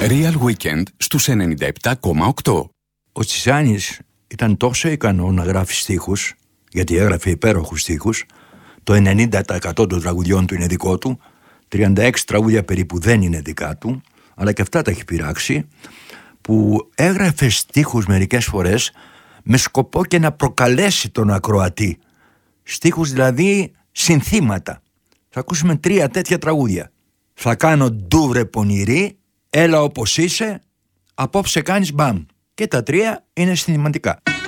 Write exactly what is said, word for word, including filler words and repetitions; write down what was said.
Real Weekend στους ενενήντα επτά κόμμα οκτώ. Ο Τσιζάνης ήταν τόσο ικανό να γράφει στίχους, γιατί έγραφε υπέροχους στίχους. Το ενενήντα τοις εκατό των τραγουδιών του είναι δικό του, τριάντα έξι τραγούδια περίπου δεν είναι δικά του, αλλά και αυτά τα έχει πειράξει, που έγραφε στίχους μερικές φορές με σκοπό και να προκαλέσει τον ακροατή. Στίχους δηλαδή συνθήματα. Θα ακούσουμε τρία τέτοια τραγούδια. Θα κάνω ντούβρε πονηρή, έλα όπως είσαι, απόψε κάνεις μπαμ. Και τα τρία είναι συνθηματικά.